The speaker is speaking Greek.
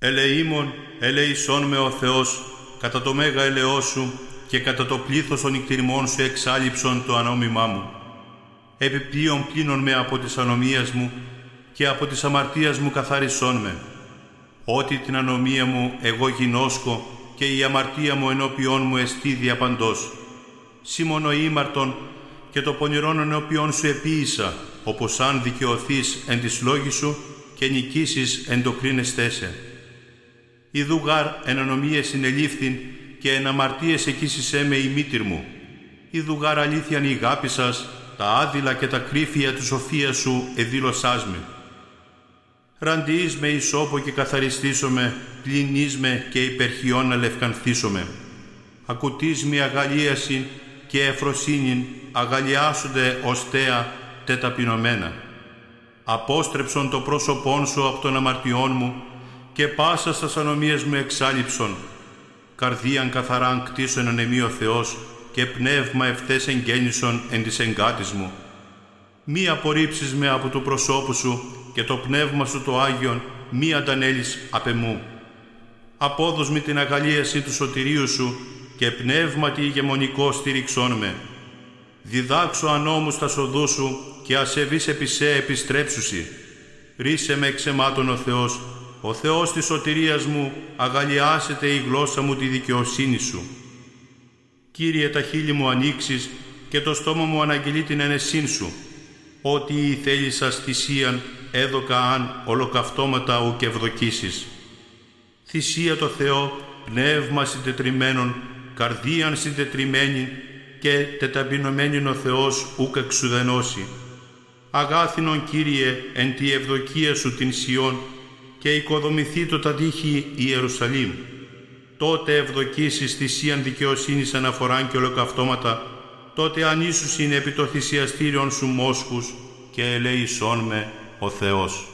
Ελεήμων, ελεησόν με ο Θεός, κατά το μέγα ελεός σου και κατά το πλήθος των νυκτηριμών σου εξάλειψον το ανόμημά μου. Επιπλέον πλύνον με από της ανομίας μου και από της αμαρτίας μου καθάρισόν με. Ότι την ανομία μου εγώ γινώσκω και η αμαρτία μου ενώπιόν μου εστί διαπαντός. Σήμωνο ήμαρτον και το πονηρόν ενώπιόν σου επίησα, όπως αν δικαιωθείς εν της λόγης σου και νικήσεις εν το κρίνεστέσαι. Ιδού γάρ εν ανομίες συνελήφθην και εν αμαρτίες εκείσισέ με η μήτηρ μου. Ιδού γάρ αλήθειαν η αγάπη σας, τα άδειλα και τα κρύφια του σοφία σου εδήλωσάς με. Ραντιείς με ισόπο και καθαριστήσομαι, πλυνείς με και υπερχιών αλευκανθήσομαι. Ακουτείς με αγαλίαση και εφροσύνην αγαλιάσονται ως θέα τεταπεινωμένα. Απόστρεψον το πρόσωπόν σου από των αμαρτιών μου και πάσα στας ανομίες μου εξάλειψον. Καρδίαν καθαράν κτίσον ανεμή ο Θεός και πνεύμα ευθές εγγέννησον εν της εγκάτης μου. Μη απορρίψεις με από το προσώπου σου και το πνεύμα σου το Άγιον μη αντανέλεις απ' εμού. Απόδος με την αγαλίαση του σωτηρίου σου και πνεύματι ηγεμονικό στήριξόν με. Διδάξω ανώμους τα σοδού σου και ασεβείς επί σε επιστρέψουσι. Ρίσε με εξαιμάτων ο Θεός της σωτηρίας μου, αγαλιάσετε η γλώσσα μου τη δικαιοσύνη σου. Κύριε, τα χείλη μου ανοίξεις και το στόμα μου αναγγελεί την ενεσύν σου. Ότι η θέλησας θυσίαν έδωκα αν ολοκαυτώματα ουκ ευδοκίσεις. Θυσία το Θεό, πνεύμα συντετριμένον, καρδίαν συντετριμένη και τεταπεινωμένην ο Θεός ουκ εξουδενώσει. Αγάθινον Κύριε εν τη ευδοκία σου την Σιών και οικοδομηθεί το τα τείχη Ιερουσαλήμ. Τότε ευδοκίσεις θυσίαν δικαιοσύνης αναφοράν και ολοκαυτώματα, τότε ανήσουσιν επί το θυσιαστήριον σου μόσχους και ελέησόν με ο Θεός.